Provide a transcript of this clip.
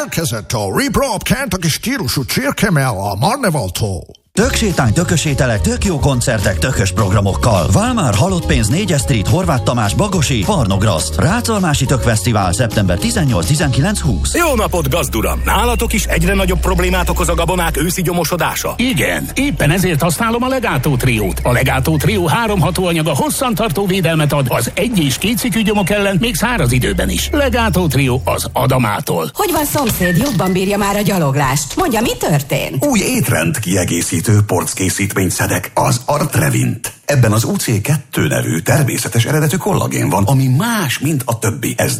Érkezett a Reprop Kentucky stílusú csirkemell a Marnevaltól. Töksétány, tökösételek, tök jó koncertek, tökös programokkal. Válmár, Halott pénz, 4 Street, Horváth Tamás, Bagosi, Farnograszt. Ráczalmási Tökfesztivál szeptember 18-19-20. Jó napot, gazduram! Nálatok is egyre nagyobb problémát okoz a gabonák őszi gyomosodása? Igen, éppen ezért használom a Legato Triót. A Legato Trió 3 hatóanyaga hosszantartó védelmet ad az 1- és 2 cikkű gyomok ellen, még száraz időben is. Legato Trió az Adamától. Hogy van, szomszéd, jobban bírja már a gyaloglást? Mondja, mi történt? Új étrend kiegészítő porckészítményt szedek, az Artrevint. Ebben az UC2 nevű természetes eredetű kollagén van, ami más, mint a többi. Ez